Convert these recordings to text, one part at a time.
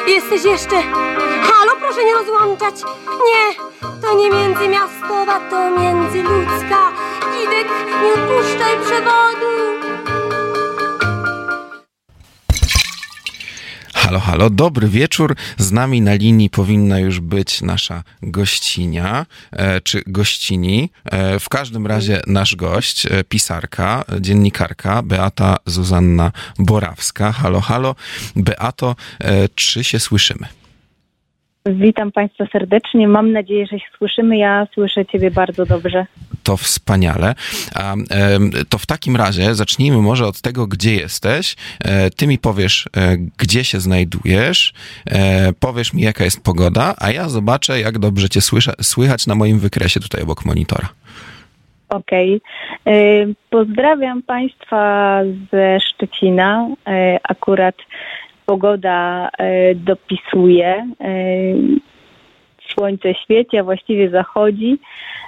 Jesteś jeszcze? Halo, proszę nie rozłączać. Nie, to nie międzymiastowa, to międzyludzka. Kidek, nie opuszczaj przewodu. Halo, halo, dobry wieczór. Z nami na linii powinna już być nasza gościnia, czy gościni. W każdym razie nasz gość, pisarka, dziennikarka Beata Zuzanna Borawska. Halo, halo. Beato, czy się słyszymy? Witam Państwa serdecznie. Mam nadzieję, że się słyszymy. Ja słyszę Ciebie bardzo dobrze. To wspaniale. To w takim razie zacznijmy może od tego, gdzie jesteś. Ty mi powiesz, gdzie się znajdujesz, powiesz mi, jaka jest pogoda, a ja zobaczę, jak dobrze cię słychać na moim wykresie tutaj obok monitora. Okej. Pozdrawiam Państwa ze Szczecina. Akurat pogoda dopisuje. Słońce świeci, a właściwie zachodzi.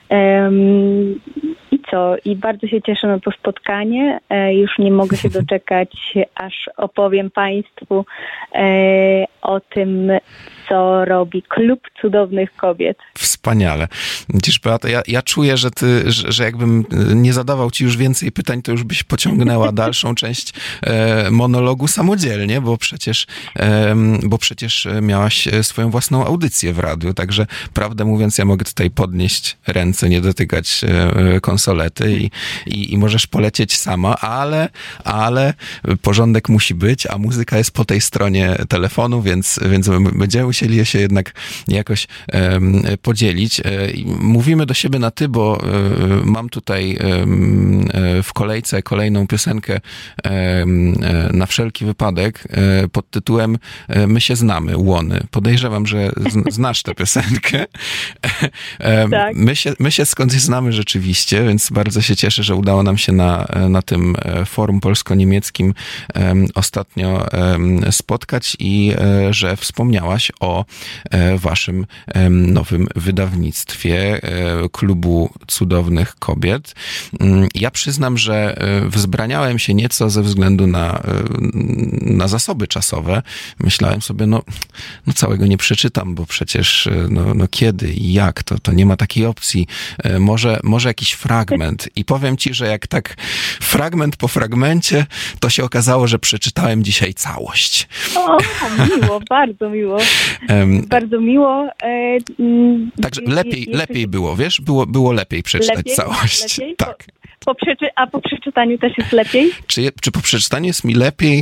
I co? I bardzo się cieszę na to spotkanie. Już nie mogę się doczekać, aż opowiem Państwu o tym, co robi Klub Cudownych Kobiet. Wspaniale. Widzisz, Beata, ja czuję, że jakbym nie zadawał ci już więcej pytań, to już byś pociągnęła dalszą część monologu samodzielnie, bo przecież miałaś swoją własną audycję w radiu, także prawdę mówiąc, ja mogę tutaj podnieść ręce, nie dotykać konsolety i możesz polecieć sama, ale porządek musi być, a muzyka jest po tej stronie telefonu, więc będziemy musieli się jednak jakoś podzielić. Mówimy do siebie na ty, bo mam tutaj w kolejce kolejną piosenkę na wszelki wypadek pod tytułem My się znamy, Łony. Podejrzewam, że znasz tę piosenkę. Tak. My się skądś znamy rzeczywiście, więc bardzo się cieszę, że udało nam się na tym forum polsko-niemieckim ostatnio spotkać i że wspomniałaś o waszym nowym wydawnictwie Klubu Cudownych Kobiet. Ja przyznam, że wzbraniałem się nieco ze względu na zasoby czasowe. Myślałem sobie, no całego nie przeczytam, bo przecież no kiedy i jak, to nie ma takiej opcji. Może jakiś fragment. I powiem ci, że jak tak fragment po fragmencie, to się okazało, że przeczytałem dzisiaj całość. O, miło, bardzo miło. Bardzo miło. Także lepiej było, wiesz? Było lepiej przeczytać całość. Lepiej? Tak. Po przeczytaniu też jest lepiej? Czy po przeczytaniu jest mi lepiej?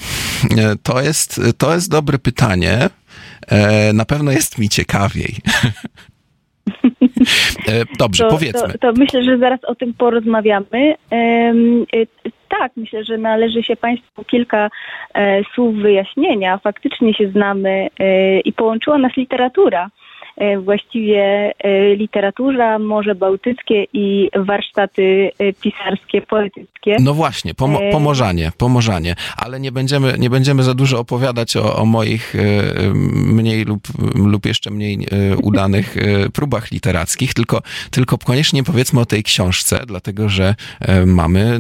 To jest dobre pytanie. Na pewno jest mi ciekawiej. Dobrze, powiedzmy. To myślę, że zaraz o tym porozmawiamy. Tak, myślę, że należy się Państwu kilka słów wyjaśnienia. Faktycznie się znamy i połączyła nas literatura. Właściwie literatura, Morze Bałtyckie i warsztaty pisarskie, poetyckie. No właśnie, Pomorzanie. Ale nie będziemy za dużo opowiadać o moich mniej lub jeszcze mniej udanych próbach literackich, tylko koniecznie powiedzmy o tej książce, dlatego że mamy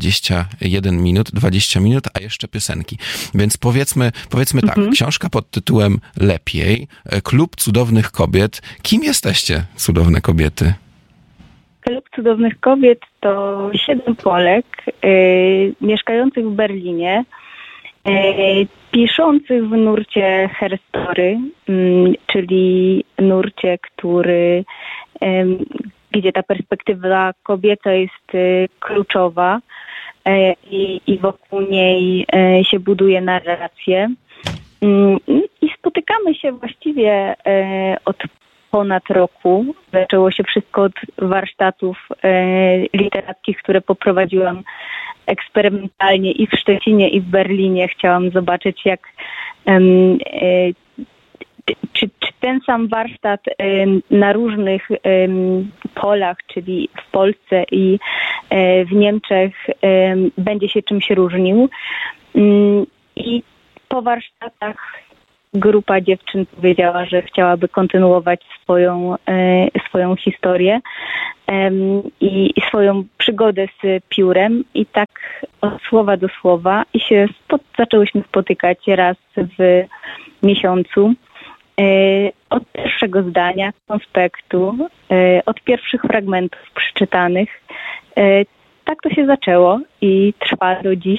20 minut, a jeszcze piosenki. Więc powiedzmy tak, książka pod tytułem Lepiej, Klub Cudownych Kobiet. Kim jesteście, cudowne kobiety? Klub Cudownych Kobiet to 7 Polek mieszkających w Berlinie, piszących w nurcie herstory, czyli nurcie, gdzie ta perspektywa kobieca jest kluczowa i wokół niej się buduje narrację. I spotykamy się właściwie od ponad roku. Zaczęło się wszystko od warsztatów literackich, które poprowadziłam eksperymentalnie i w Szczecinie, i w Berlinie. Chciałam zobaczyć, czy ten sam warsztat na różnych polach, czyli w Polsce i w Niemczech, będzie się czymś różnił. I po warsztatach grupa dziewczyn powiedziała, że chciałaby kontynuować swoją historię i swoją przygodę z piórem. I tak od słowa do słowa zaczęłyśmy spotykać raz w miesiącu. Od pierwszego zdania, konspektu, od pierwszych fragmentów przeczytanych. Tak to się zaczęło i trwa do dziś.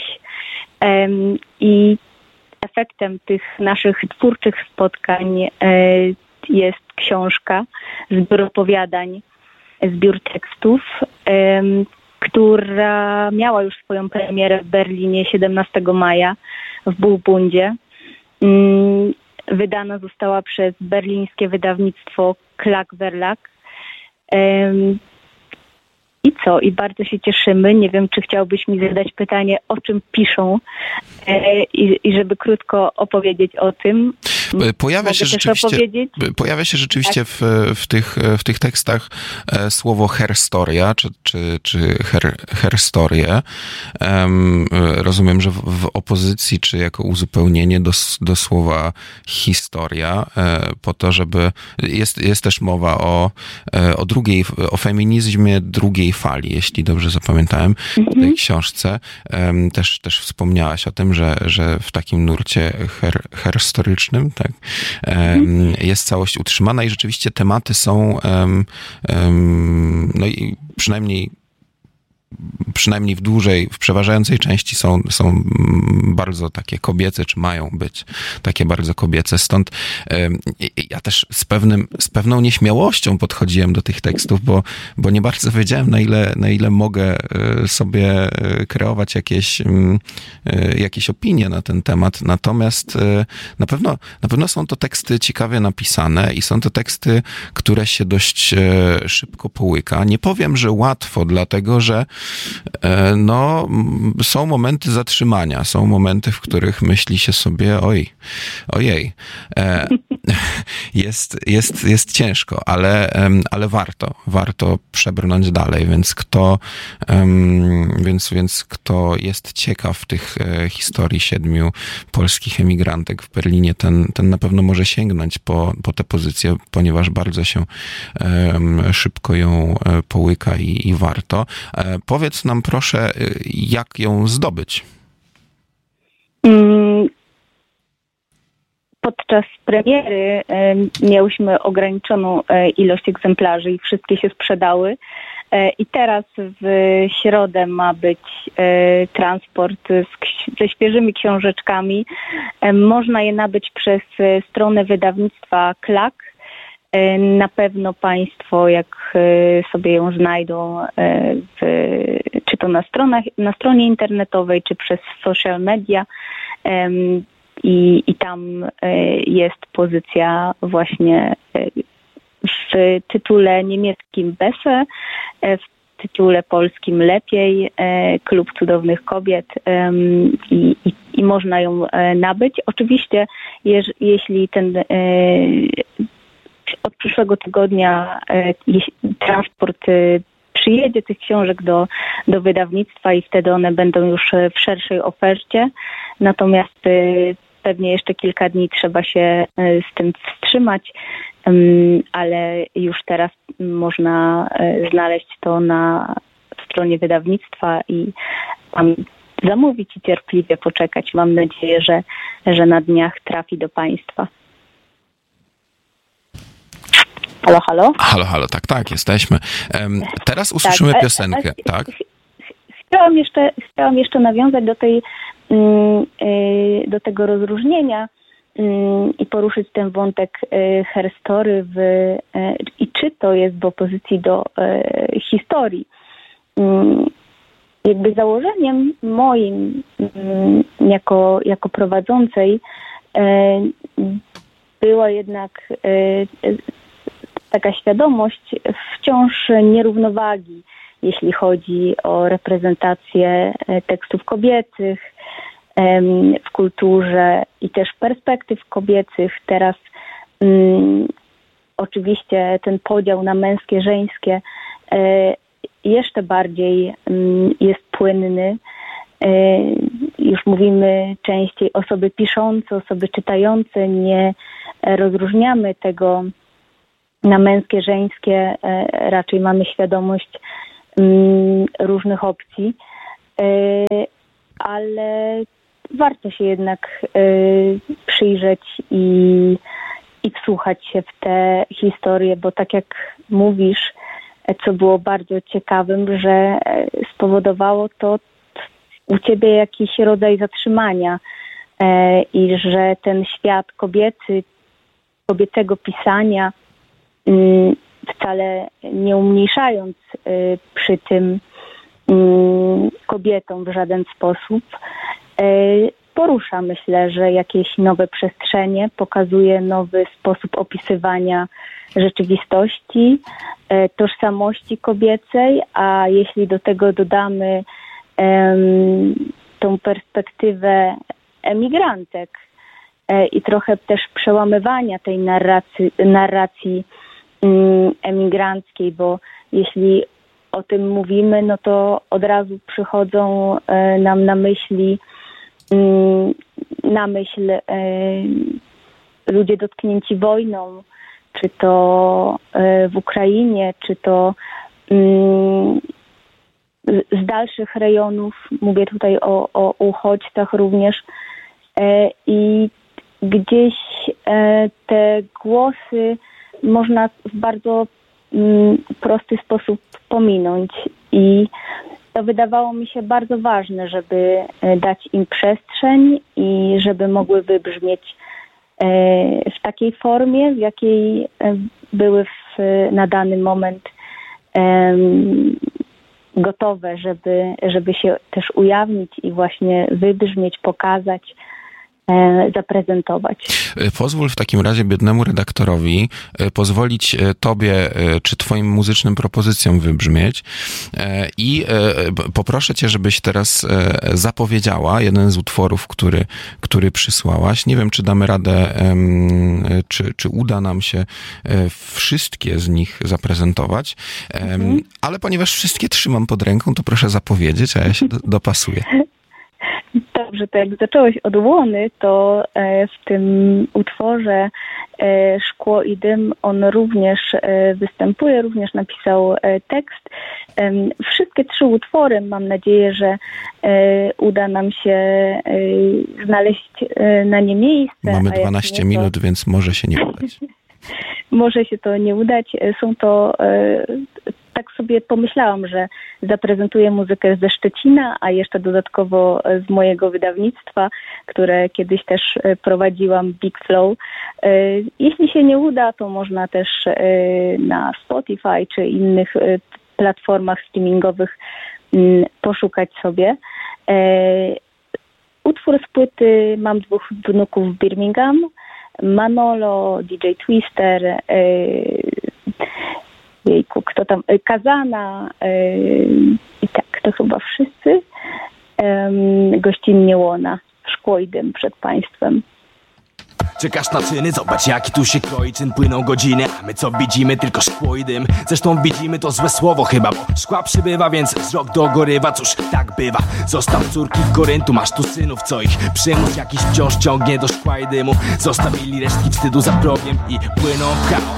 I efektem tych naszych twórczych spotkań jest książka, zbiór opowiadań, zbiór tekstów, która miała już swoją premierę w Berlinie 17 maja w Buchbundzie. Wydana została przez berlińskie wydawnictwo Klak Verlag. I co? I bardzo się cieszymy. Nie wiem, czy chciałbyś mi zadać pytanie, o czym piszą i żeby krótko opowiedzieć o tym. Pojawia się rzeczywiście w tych tekstach słowo herstoria, czy herstorie. Rozumiem, że w opozycji, czy jako uzupełnienie do słowa historia, po to, żeby... Jest też mowa o feminizmie drugiej fali, jeśli dobrze zapamiętałem, w tej książce. Też wspomniałaś o tym, że w takim nurcie herstorycznym, tak, jest całość utrzymana i rzeczywiście tematy są no i przynajmniej w przeważającej części są bardzo takie kobiece, czy mają być takie bardzo kobiece. Stąd ja też z pewną nieśmiałością podchodziłem do tych tekstów, bo nie bardzo wiedziałem, na ile mogę sobie kreować jakieś opinie na ten temat. Natomiast na pewno są to teksty ciekawie napisane i są to teksty, które się dość szybko połyka. Nie powiem, że łatwo, dlatego że są momenty zatrzymania, są momenty, w których myśli się sobie, ojej, jest ciężko, ale warto przebrnąć dalej, więc kto jest ciekaw tych historii 7 polskich emigrantek w Berlinie, ten na pewno może sięgnąć po tę pozycję, ponieważ bardzo się szybko ją połyka i warto. Powiedz nam proszę, jak ją zdobyć? Podczas premiery miałyśmy ograniczoną ilość egzemplarzy i wszystkie się sprzedały. I teraz w środę ma być transport ze świeżymi książeczkami. Można je nabyć przez stronę wydawnictwa Klak. Na pewno Państwo, jak sobie ją znajdą, czy to na stronie internetowej, czy przez social media, i tam jest pozycja właśnie w tytule niemieckim Besser, w tytule polskim Lepiej, Klub Cudownych Kobiet, i można ją nabyć. Oczywiście, jeśli od przyszłego tygodnia transport przyjedzie tych książek do wydawnictwa i wtedy one będą już w szerszej ofercie. Natomiast pewnie jeszcze kilka dni trzeba się z tym wstrzymać, ale już teraz można znaleźć to na stronie wydawnictwa i tam zamówić i cierpliwie poczekać. Mam nadzieję, że na dniach trafi do Państwa. Halo, halo? Halo, tak, jesteśmy. Teraz usłyszymy piosenkę, tak? Chciałam jeszcze nawiązać do tego rozróżnienia i poruszyć ten wątek herstory i czy to jest w opozycji do historii. Jakby założeniem moim jako prowadzącej była jednak taka świadomość wciąż nierównowagi, jeśli chodzi o reprezentację tekstów kobiecych w kulturze i też perspektyw kobiecych. Teraz oczywiście ten podział na męskie, żeńskie jeszcze bardziej jest płynny. Już mówimy częściej osoby piszące, osoby czytające, nie rozróżniamy tego na męskie, żeńskie, raczej mamy świadomość różnych opcji, ale warto się jednak przyjrzeć i wsłuchać się w te historie, bo tak jak mówisz, co było bardzo ciekawym, że spowodowało to u ciebie jakiś rodzaj zatrzymania i że ten świat kobiecego pisania, wcale nie umniejszając przy tym kobietom w żaden sposób, porusza, myślę, że jakieś nowe przestrzenie, pokazuje nowy sposób opisywania rzeczywistości, tożsamości kobiecej, a jeśli do tego dodamy tą perspektywę emigrantek i trochę też przełamywania tej narracji emigranckiej, bo jeśli o tym mówimy, no to od razu przychodzą nam na myśl ludzie dotknięci wojną, czy to w Ukrainie, czy to z dalszych rejonów, mówię tutaj o uchodźcach również, i gdzieś te głosy można w bardzo prosty sposób pominąć i to wydawało mi się bardzo ważne, żeby dać im przestrzeń i żeby mogły wybrzmieć w takiej formie, w jakiej były na dany moment gotowe, żeby się też ujawnić i właśnie wybrzmieć, pokazać, zaprezentować. Pozwól w takim razie biednemu redaktorowi pozwolić tobie czy twoim muzycznym propozycjom wybrzmieć i poproszę cię, żebyś teraz zapowiedziała jeden z utworów, który przysłałaś. Nie wiem, czy damy radę, czy uda nam się wszystkie z nich zaprezentować, ale ponieważ wszystkie trzymam pod ręką, to proszę zapowiedzieć, a ja się dopasuję. Dobrze, to jak zacząłeś od Łony, to w tym utworze Szkło i dym on również występuje, również napisał tekst. Wszystkie 3 utwory, mam nadzieję, że uda nam się znaleźć na nie miejsce. Mamy 12 minut, więc może się nie udać. Może się to nie udać. Są to, tak sobie pomyślałam, że zaprezentuję muzykę ze Szczecina, a jeszcze dodatkowo z mojego wydawnictwa, które kiedyś też prowadziłam, Big Flow. Jeśli się nie uda, to można też na Spotify czy innych platformach streamingowych poszukać sobie. Utwór z płyty Mam 2 wnuków w Birmingham, Manolo, DJ Twister, kto tam, Kazana i tak, to chyba wszyscy. Gościnnie Łona, Szkło i dym przed państwem. Czekasz na czyny, zobacz jaki tu się kroi czyn, płyną godziny, a my co widzimy, tylko szkło i dym. Zresztą widzimy to złe słowo chyba, bo szkła przybywa, więc wzrok dogorywa. Cóż, tak bywa, zostaw córki Koryntu, masz tu synów, co ich przymus jakiś wciąż ciągnie do szkła i dymu. Zostawili resztki wstydu za progiem i płyną w chaos.